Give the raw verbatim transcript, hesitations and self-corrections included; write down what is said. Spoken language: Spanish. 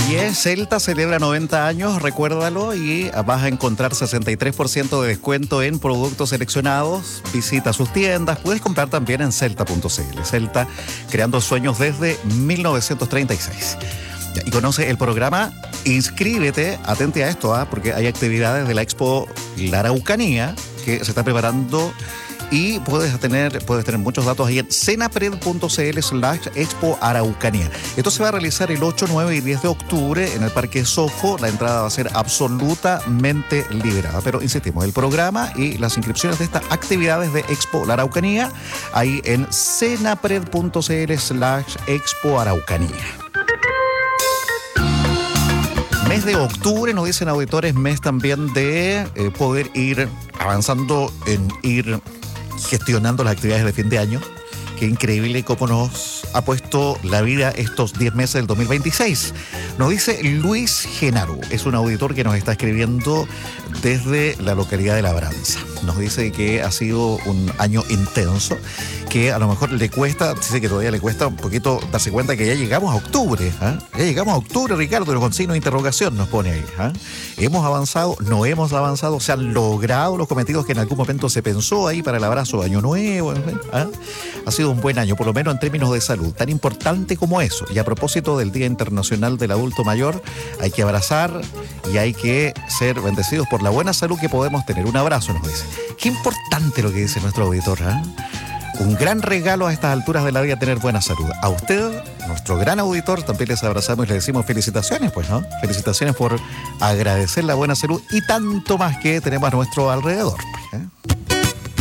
Así es, Celta celebra noventa años, recuérdalo, y vas a encontrar sesenta y tres por ciento de descuento en productos seleccionados. Visita sus tiendas, puedes comprar también en celta punto c l. Celta, creando sueños desde mil novecientos treinta y seis. Y conoce el programa, inscríbete, atente a esto, ¿eh? Porque hay actividades de la Expo La Araucanía que se está preparando. Y puedes tener, puedes tener muchos datos ahí en cenapred punto c l slash expo araucanía. Esto se va a realizar el ocho, nueve y diez de octubre en el Parque Sofo. La entrada va a ser absolutamente liberada. Pero insistimos, el programa y las inscripciones de estas actividades de Expo La Araucanía ahí en cenapred punto c l slash expo araucanía. Mes de octubre, nos dicen auditores, mes también de eh, poder ir avanzando en ir gestionando las actividades de fin de año. Qué increíble cómo nos ha puesto la vida estos diez meses del dos mil veintiséis. Nos dice Luis Genaro, es un auditor que nos está escribiendo desde la localidad de Labranza. Nos dice que ha sido un año intenso, que a lo mejor le cuesta, dice que todavía le cuesta un poquito darse cuenta que ya llegamos a octubre. ¿eh? Ya llegamos a octubre, Ricardo, pero con signo de interrogación nos pone ahí. ¿eh? ¿Hemos avanzado? ¿No hemos avanzado? ¿Se han logrado los cometidos que en algún momento se pensó ahí para el abrazo de Año Nuevo? ¿eh? Ha sido un buen año, por lo menos en términos de salud, tan importante como eso. Y a propósito del Día Internacional del Adulto Mayor, hay que abrazar y hay que ser bendecidos por la buena salud que podemos tener. Un abrazo, nos dice. Qué importante lo que dice nuestro auditor, ¿eh? Un gran regalo a estas alturas de la vida tener buena salud. A usted, nuestro gran auditor, también les abrazamos y les decimos felicitaciones, pues, ¿no? Felicitaciones por agradecer la buena salud y tanto más que tenemos a nuestro alrededor, pues, ¿eh?